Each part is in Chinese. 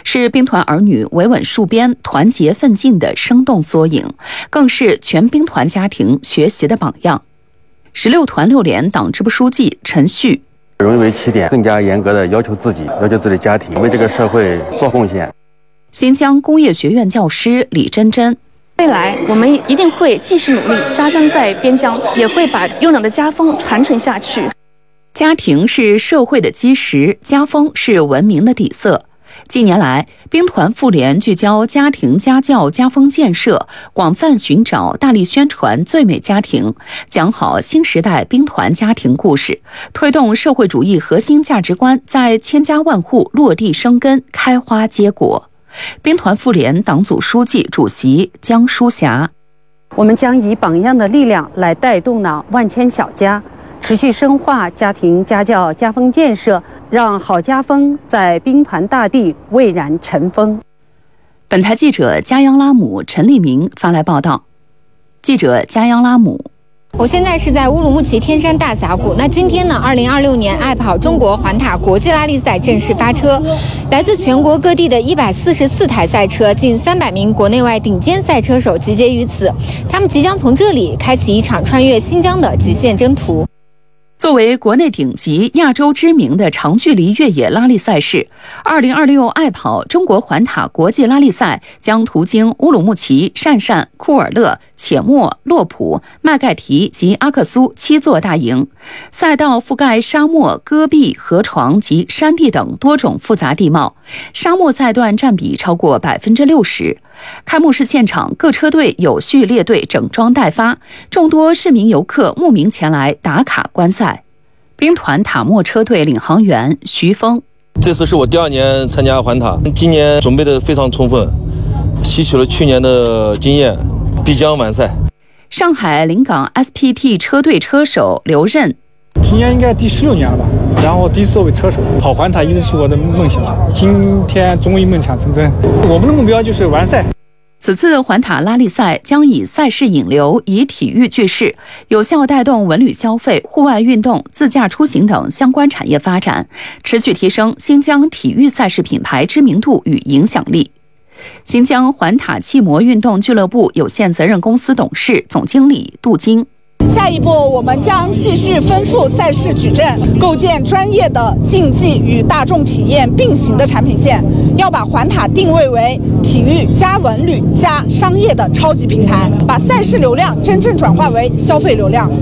是兵团儿女维稳戍边、团结奋进的生动缩影，更是全兵团家庭学习的榜样。16团6连党支部书记陈旭： 荣誉为起点，更加严格的要求自己，要求自己的家庭，为这个社会做贡献。 新疆工业学院教师李珍珍： 未来我们一定会继续努力，扎根在边疆，也会把优良的家风传承下去。 家庭是社会的基石，家风是文明的底色。近年来，兵团妇联聚焦家庭家教家风建设，广泛寻找、大力宣传最美家庭，讲好新时代兵团家庭故事，推动社会主义核心价值观在千家万户落地生根、开花结果。兵团妇联党组书记、主席江淑霞： 我们将以榜样的力量来带动呢万千小家，持续深化家庭家教家风建设，让好家风在兵团大地蔚然尘封。 本台记者加央拉姆陈立明发来报道。记者加央拉姆： 我现在是在乌鲁木齐天山大峡谷。那今天呢，2026年爱跑中国环塔国际拉力赛正式发车，来自全国各地的144台赛车，近300名国内外顶尖赛车手集结于此，他们即将从这里开启一场穿越新疆的极限征途。 作为国内顶级、亚洲知名的长距离越野拉力赛事，2026爱跑中国环塔国际拉力赛将途经乌鲁木齐、鄯善、库尔勒、且末、洛普、麦盖提及阿克苏7座大营。赛道覆盖沙漠、戈壁、河床及山地等多种复杂地貌，沙漠赛段占比超过60%。开幕式现场，各车队有序列队整装待发，众多市民游客慕名前来打卡观赛。兵团塔莫车队领航员徐峰： 这次是我第2年参加环塔，今年准备的非常充分，吸取了去年的经验，必将完赛。 上海临港 SPT 车队车手刘任： 今年应该第16年了吧，然后第一次作为车手跑环塔一直是我的梦想，今天终于梦想成真。我们的目标就是完赛。 此次环塔拉力赛将以赛事引流、以体育聚势，有效带动文旅消费、户外运动、自驾出行等相关产业发展，持续提升新疆体育赛事品牌知名度与影响力。新疆环塔汽摩运动俱乐部有限责任公司董事总经理杜晶： 下一步，我们将继续丰富赛事矩阵，构建专业的竞技与大众体验并行的产品线，要把环塔定位为体育加文旅加商业的超级平台，把赛事流量真正转化为消费流量。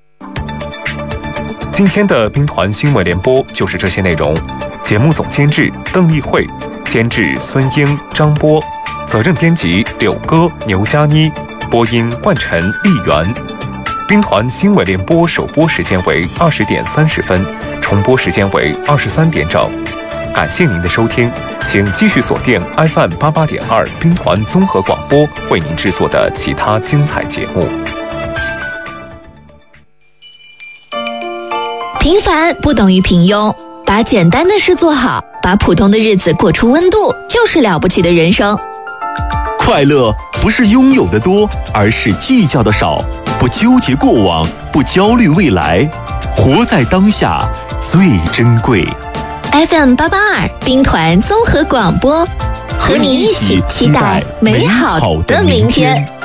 今天的兵团新闻联播就是这些内容。节目总监制邓丽慧，监制孙英、张波，责任编辑柳哥、牛佳妮，播音冠晨、丽媛。兵团新闻联播首播时间为20点30分，重播时间为23点整。感谢您的收听，请继续锁定 FM 88.2兵团综合广播为您制作的其他精彩节目。 平凡不等于平庸，把简单的事做好，把普通的日子过出温度，就是了不起的人生。 快乐不是拥有的多，而是计较的少。不纠结过往，不焦虑未来，活在当下最珍贵。 FM 882兵团综合广播，和你一起期待美好的明天。